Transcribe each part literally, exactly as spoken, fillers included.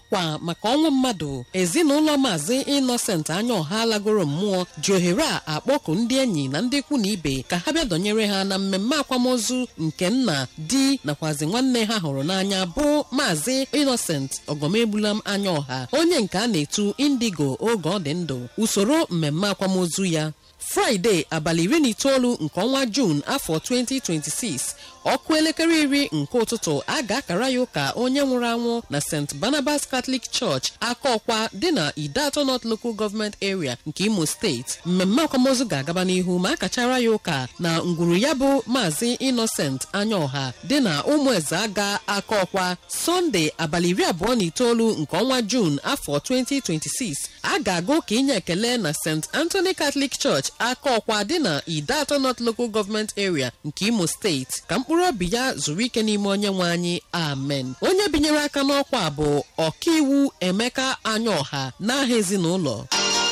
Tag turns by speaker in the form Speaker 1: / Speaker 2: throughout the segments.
Speaker 1: akwa maka ọnwụ mmadụ. Ezinụlọ Maazị Innocent Anyaọha lagoro mmụọ ji ohere a akpọku ndị enyi na ndị ikwu na ibe ka ha bịa dọnyere ha na mmemme akwamozu nke nna di nakwazi nwanne ha hụrụ n'anya bụ Maazị Innocent Ogomegbulam Anyaọha, onye nke a na-etu Indigo oge ọ dị ndụ. Usoro mmemme akwamozu ya Friday abalị iri na itoolu nke ọnwa June afọ twenty twenty-six, ọkụ elekere iri nke ụtụtụ a ga-akara ya ụka onye nwụrụ anwụ na Saint Barnabas Catholic Church Akọkwa dị na Idato North Local Government Area nke Imo Steeti. Mmemme akwamozu ga-agaba n'ihu ma akachara ya ụka na ngwuru ya bụ Maazị Innocent Anyaọha dị na Ụmụezeaga Akọkwa Sunday abalị iri abụọ na itoolu nke ọnwa June afọ twenty twenty-six. A ga-aga ụka inye ekele na Saint Anthony Catholic Church Akọkwa dị na Idato North Local Government Area nke Imo Steeti. Ka mkpụrụ obi ya zuru ike n'ime onye nwe anyị, amen. Onye binyere aka n'ọkwa bụ ọkaiwu Emeka Anyaọha n'aha ezinụlọ.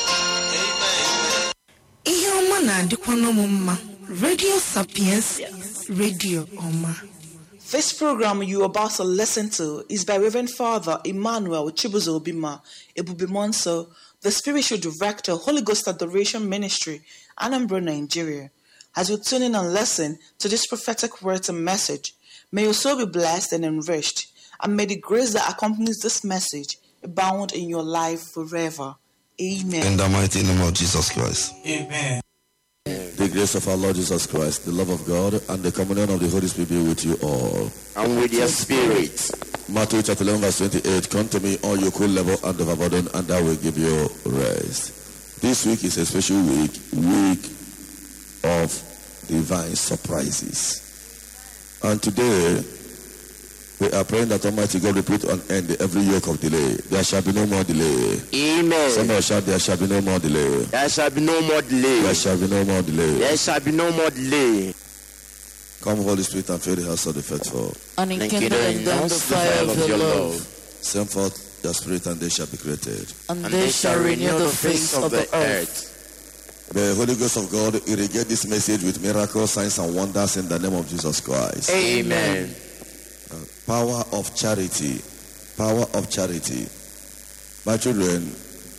Speaker 2: Ihe ọma na-adịkwa n'ụmụ mma. Radio Sapiensia, Radio Ọma.
Speaker 3: This program you are about to listen to is by Reverend Father Emmanuel Chibuzo Obima Ebubimonso, the Spiritual Director, Holy Ghost Adoration Ministry, Anambra, Nigeria. As you tune in and listen to this prophetic words and message, may your soul be blessed and enriched, and may the grace that accompanies this message abound in your life forever. Amen.
Speaker 4: In the mighty name of Jesus Christ.
Speaker 5: Amen.
Speaker 4: The grace of our Lord Jesus Christ, the love of God, and the communion of the Holy Spirit be with you all.
Speaker 6: And with your spirit.
Speaker 4: Matthew chapter eleven verse twenty-eight, come to me all you cool level and overburden, and I will give you rest. This week is a special week, week of divine surprises. And today, we are praying that Almighty God will put an end to every yoke of delay. There shall be no more delay.
Speaker 6: Amen.
Speaker 4: Somebody shout, there shall be no more delay.
Speaker 6: There shall be no more delay.
Speaker 4: There shall be no more delay.
Speaker 6: There shall be no more delay.
Speaker 4: Come, Holy Spirit, and fill the house of the faithful.
Speaker 2: And enkindle in them the fire of your love.
Speaker 4: Send forth your spirit, and they shall be created.
Speaker 2: And they shall renew the face of the earth.
Speaker 4: The Holy Ghost of God irrigate this message with miracles, signs, and wonders in the name of Jesus Christ.
Speaker 6: Amen.
Speaker 4: Uh, power of charity. Power of charity. My children,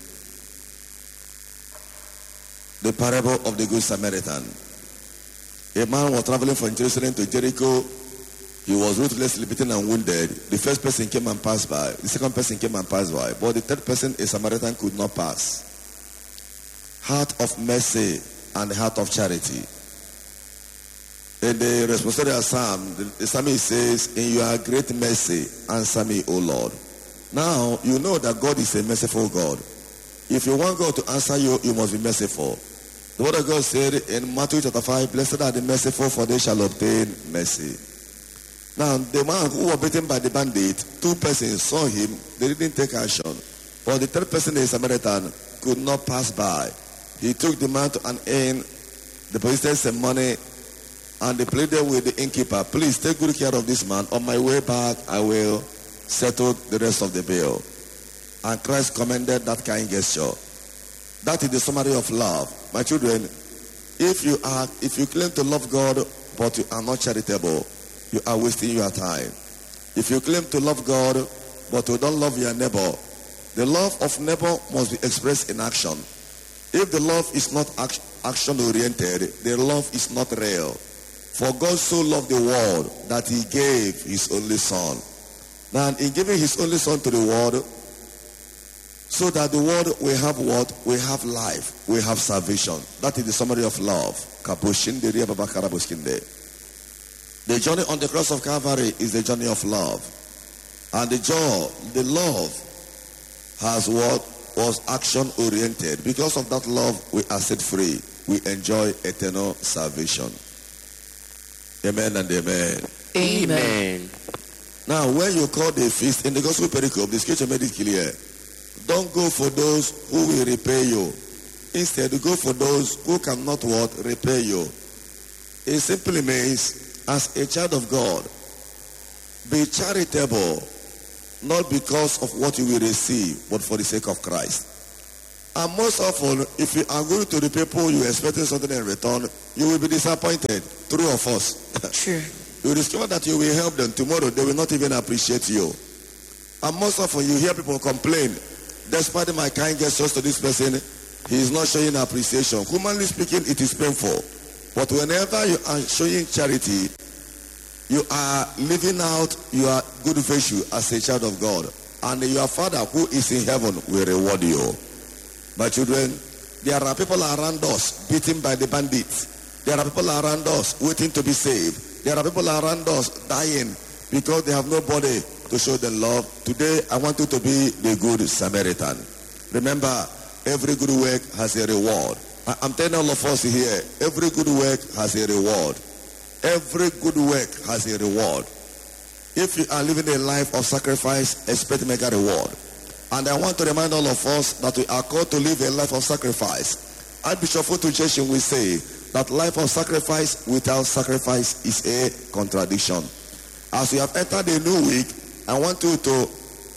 Speaker 4: the parable of the Good Samaritan. A man was traveling from Jerusalem to Jericho. He was ruthlessly beaten and wounded. The first person came and passed by. The second person came and passed by. But the third person, a Samaritan, could not pass. Heart of mercy and heart of charity. In the responsorial psalm, the, the psalmist says, in your great mercy, answer me, O Lord. Now, you know that God is a merciful God. If you want God to answer you, you must be merciful. The word of God said in Matthew chapter five, blessed are the merciful, for they shall obtain mercy. Now, the man who was beaten by the bandit, two persons saw him, they didn't take action. But the third person, the Samaritan, could not pass by. He took the man to an inn, deposited some money, and they pleaded with the innkeeper, please take good care of this man. On my way back, I will settle the rest of the bill. And Christ commended that kind gesture. That is the summary of love. My children, if you are, if you claim to love God, but you are not charitable, you are wasting your time. If you claim to love God, but you don't love your neighbor, the love of neighbor must be expressed in action. If the love is not action-oriented, the love is not real. For God so loved the world that he gave his only son. Now, in giving his only son to the world, so that the world will have what? We have life. We have salvation. That is the summary of love. The journey on the cross of Calvary is the journey of love. And the joy, the love has what? Was action oriented. Because of that love, we are set free. We enjoy eternal salvation. Amen and amen.
Speaker 6: Amen.
Speaker 4: Now, when you call the feast in the gospel pericope, the scripture made it clear. Don't go for those who will repay you. Instead, go for those who cannot what? Repay you. It simply means, as a child of God, be charitable, not because of what you will receive, but for the sake of Christ. And most often, if you are going to the people you are expecting something in return, you will be disappointed. True or false?
Speaker 2: True.
Speaker 4: You discover that you will help them. Tomorrow, they will not even appreciate you. And most often you hear people complain, despite my kind gestures to this person, he is not showing appreciation. Humanly speaking, it is painful. But whenever you are showing charity, you are living out your good virtue as a child of God. And your Father who is in heaven will reward you. My children, there are people around us beaten by the bandits. There are people around us waiting to be saved. There are people around us dying because they have nobody to show them love. Today, I want you to be the good Samaritan. Remember, every good work has a reward. I- I'm telling all of us here, every good work has a reward. Every good work has a reward. If you are living a life of sacrifice, expect mega reward. And I want to remind all of us that we are called to live a life of sacrifice. Archbishop Fotu Cheshin will say that life of sacrifice without sacrifice is a contradiction. As you have entered a new week, I want you to,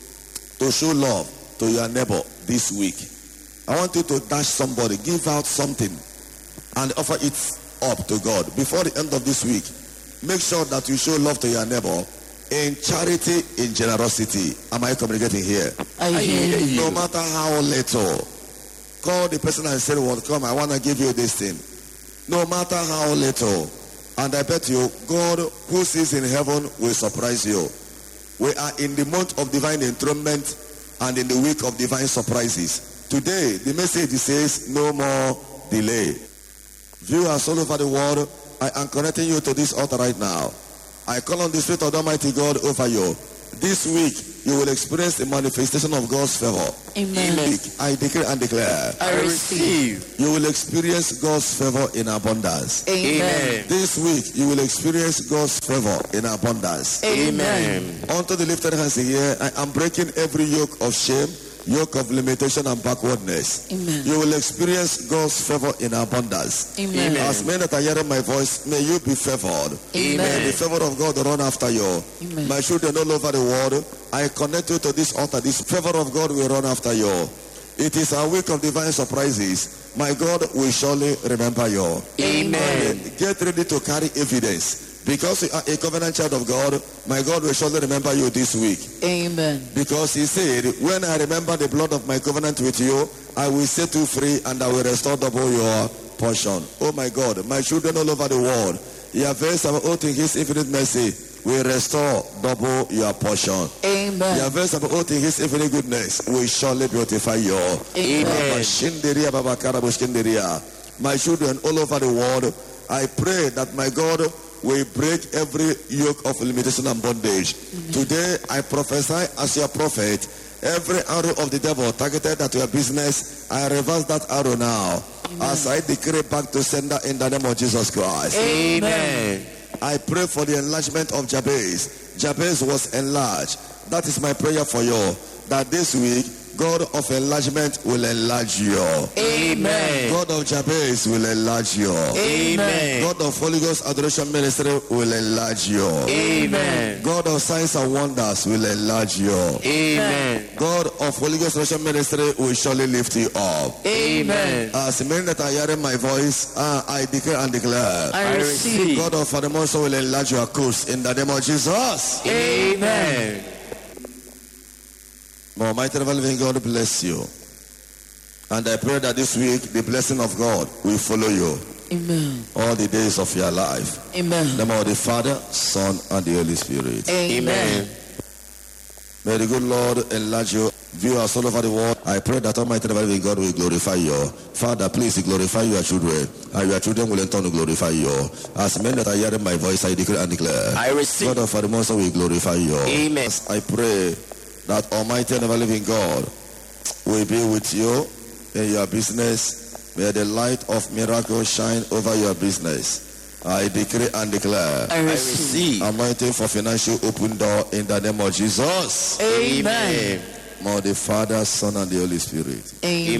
Speaker 4: to show love to your neighbor this week. I want you to dash somebody, give out something, and offer it up to God. Before the end of this week, make sure that you show love to your neighbor in charity, in generosity. Am I communicating here?
Speaker 1: I hear you.
Speaker 4: No matter how little, call the person and say, well, come, I want to give you this thing. No matter how little. And I bet you, God who sits in heaven will surprise you. We are in the month of divine enthronement and in the week of divine surprises. Today, the message says, no more delay. Viewers all over the world, I am connecting you to this altar right now. I call on the Spirit of the Almighty God over you. This week, you will experience the manifestation of God's favor.
Speaker 1: Amen.
Speaker 4: This week, I decree and declare,
Speaker 1: I receive.
Speaker 4: you will experience God's favor in abundance.
Speaker 1: Amen.
Speaker 4: This week, you will experience God's favor in abundance.
Speaker 1: Amen.
Speaker 4: Unto the lifted hands here, I am breaking every yoke of shame, yoke of limitation and backwardness.
Speaker 1: Amen.
Speaker 4: You will experience God's favor in abundance.
Speaker 1: Amen.
Speaker 4: As men that are hearing my voice, may you be favored.
Speaker 1: Amen.
Speaker 4: May the favor of God run after you.
Speaker 1: Amen.
Speaker 4: My children all over the world, I connect you to this altar. This favor of God will run after you. It is a week of divine surprises. My God will surely remember you.
Speaker 1: Amen.
Speaker 4: Get ready to carry evidence. Because you are a covenant child of God, my God will surely remember you this week.
Speaker 1: Amen.
Speaker 4: Because he said, when I remember the blood of my covenant with you, I will set you free and I will restore double your portion. Oh my God, my children all over the world, Yahweh Sabaoth in his infinite mercy will restore double your portion.
Speaker 1: Amen.
Speaker 4: Yahweh Sabaoth in his infinite goodness will surely beautify you.
Speaker 1: Amen.
Speaker 4: My children all over the world, I pray that my God will break every yoke of limitation and bondage. Amen. Today, I prophesy as your prophet, every arrow of the devil targeted at your business, I reverse that arrow now. Amen. As I decree back to sender in the name of Jesus Christ.
Speaker 1: Amen.
Speaker 4: I pray for the enlargement of Jabez. Jabez was enlarged. That is my prayer for you, that this week, God of enlargement will enlarge you.
Speaker 1: Amen.
Speaker 4: God of Jabez will enlarge you.
Speaker 1: Amen.
Speaker 4: God of Holy Ghost Adoration Ministry will enlarge you.
Speaker 1: Amen.
Speaker 4: God of Signs and Wonders will enlarge you.
Speaker 1: Amen.
Speaker 4: God of Holy Ghost Adoration Ministry will surely lift you up.
Speaker 1: Amen.
Speaker 4: As many that are hearing my voice, uh, I declare and declare,
Speaker 1: I receive.
Speaker 4: God of Fademonso will enlarge your course in the name of Jesus.
Speaker 1: Amen.
Speaker 4: May Almighty living God bless you. And I pray that this week the blessing of God will follow you.
Speaker 1: Amen.
Speaker 4: All the days of your life.
Speaker 1: Amen.
Speaker 4: In the name of the Father, Son, and the Holy Spirit.
Speaker 1: Amen.
Speaker 4: May the good Lord enlarge you. Viewers all over the world, I pray that Almighty living God will glorify you. Father, please glorify your children, and your children will in turn glorify you. As men that are hearing my voice, I declare and declare,
Speaker 6: I receive.
Speaker 4: God of Fademonso will glorify you.
Speaker 6: Amen.
Speaker 4: I pray that Almighty and ever-living God will be with you in your business. May the light of miracle shine over your business. I decree and declare,
Speaker 1: I receive.
Speaker 4: anointing for financial open door in the name of Jesus.
Speaker 1: Amen.
Speaker 4: More the Father, Son, and the Holy Spirit.
Speaker 1: Amen.